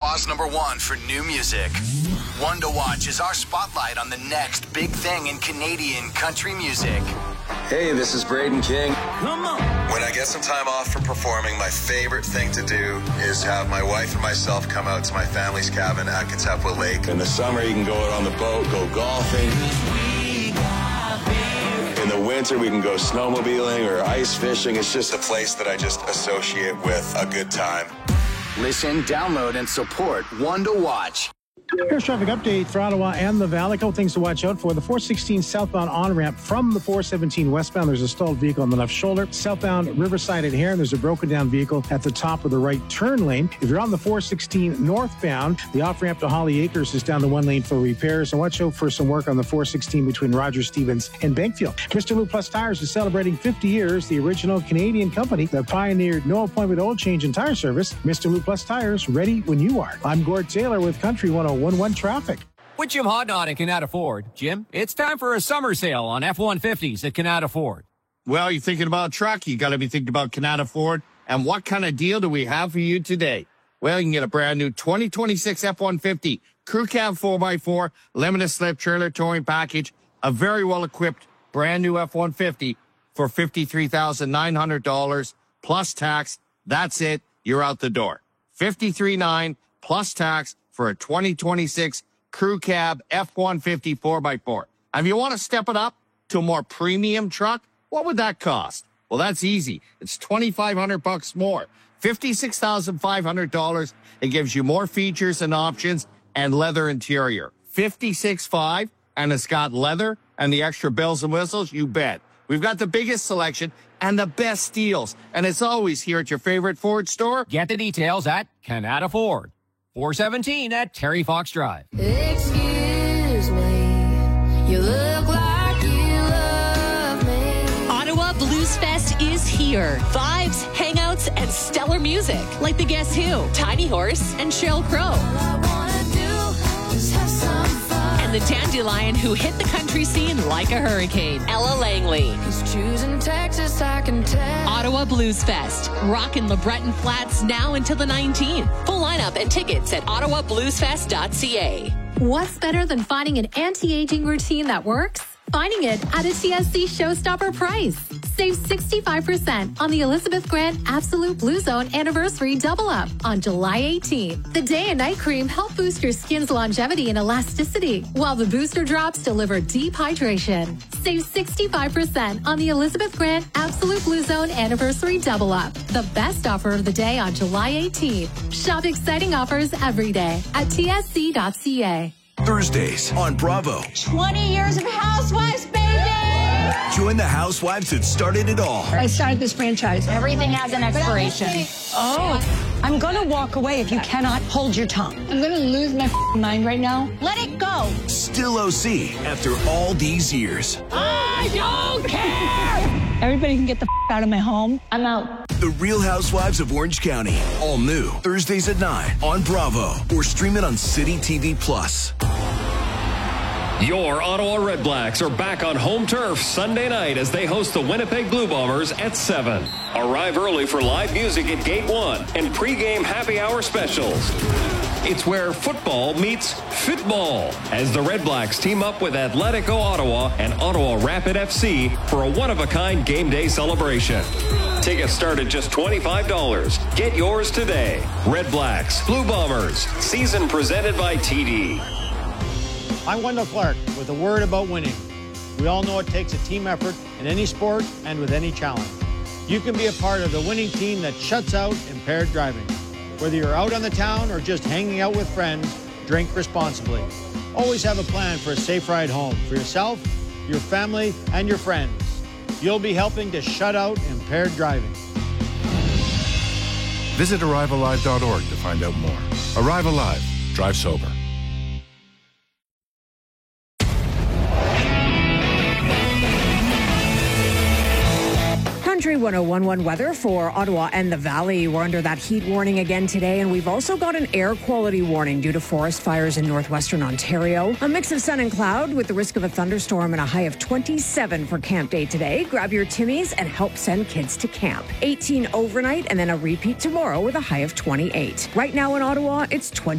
Ottawa's #1 for new music. One to Watch is our spotlight on the next big thing in Canadian country music. Hey, this is Braden King. Come on. When I get some time off from performing, my favorite thing to do is have my wife and myself come out to my family's cabin at Katepwa Lake. In the summer, you can go out on the boat, go golfing. In the winter, we can go snowmobiling or ice fishing. It's just a place that I just associate with a good time. Listen, download, and support One to Watch. Here's traffic update for Ottawa and the Valley. A couple things to watch out for. The 416 southbound on-ramp from the 417 westbound. There's a stalled vehicle on the left shoulder. Southbound Riverside at Heron, there's a broken-down vehicle at the top of the right turn lane. If you're on the 416 northbound, the off-ramp to Holly Acres is down to one lane for repairs. And watch out for some work on the 416 between Roger Stevens and Bankfield. Mr. Lou Plus Tires is celebrating 50 years. The original Canadian company that pioneered no-appointment oil change and tire service. Mr. Lou Plus Tires, ready when you are. I'm Gord Taylor with Country 101.1 traffic. With Jim Hodnott at Canada Ford. Jim, it's time for a summer sale on F-150s at Canada Ford. Well, you're thinking about a truck, you got to be thinking about Canada Ford. And what kind of deal do we have for you today? Well, you can get a brand new 2026 F-150 Crew Cab 4x4 limited slip trailer towing package, a very well-equipped brand new F-150 for $53,900 plus tax. That's it. You're out the door. $53,900 plus tax for a 2026 Crew Cab F-150 4x4. And if you want to step it up to a more premium truck, what would that cost? Well, that's easy. It's $2,500 more. $56,500. It gives you more features and options and leather interior. $56,500, and it's got leather and the extra bells and whistles, you bet. We've got the biggest selection and the best deals. And it's always here at your favorite Ford store. Get the details at Canada Ford. 417 at Terry Fox Drive. Excuse me, you look like you love me. Ottawa Blues Fest is here. Vibes, hangouts, and stellar music like the Guess Who, Tiny Horse, and Sheryl Crow. All I wanna do is have some fun. And the Dandelion who hit the country scene like a hurricane, Ella Langley. 'Cause choosing Texas, I can tell. Ottawa Blues Fest. Rockin' LeBreton Flats now until the 19th. Full lineup and tickets at ottawabluesfest.ca. What's better than finding an anti-aging routine that works? Finding it at a TSC Showstopper price. Save 65% on the Elizabeth Grant Absolute Blue Zone Anniversary Double Up on July 18th. The day and night cream help boost your skin's longevity and elasticity, while the booster drops deliver deep hydration. Save 65% on the Elizabeth Grant Absolute Blue Zone Anniversary Double Up. The best offer of the day on July 18th. Shop exciting offers every day at tsc.ca. Thursdays on Bravo. 20 years of Housewives, baby! Join the housewives that started it all. I started this franchise. Everything has an expiration. Oh, I'm going to walk away if you cannot hold your tongue. I'm going to lose my mind right now. Let it go. Still OC after all these years. I don't care! Everybody can get the out of my home. I'm out. The Real Housewives of Orange County. All new. Thursdays at 9 on Bravo. Or stream it on City TV Plus. Your Ottawa Redblacks are back on home turf Sunday night as they host the Winnipeg Blue Bombers at 7. Arrive early for live music at Gate 1 and pregame happy hour specials. It's where football meets football as the Redblacks team up with Atletico Ottawa and Ottawa Rapid FC for a one-of-a-kind game day celebration. Tickets start at just $25. Get yours today. Redblacks, Blue Bombers, season presented by TD. I'm Wendell Clark with a word about winning. We all know it takes a team effort in any sport and with any challenge. You can be a part of the winning team that shuts out impaired driving. Whether you're out on the town or just hanging out with friends, drink responsibly. Always have a plan for a safe ride home for yourself, your family, and your friends. You'll be helping to shut out impaired driving. Visit ArriveAlive.org to find out more. Arrive Alive. Drive sober. Country 101.1 weather for Ottawa and the Valley. We're under that heat warning again today, and we've also got an air quality warning due to forest fires in northwestern Ontario. A mix of sun and cloud with the risk of a thunderstorm and a high of 27 for camp day today. Grab your Timmies and help send kids to camp. 18 overnight and then a repeat tomorrow with a high of 28. Right now in Ottawa, it's 20.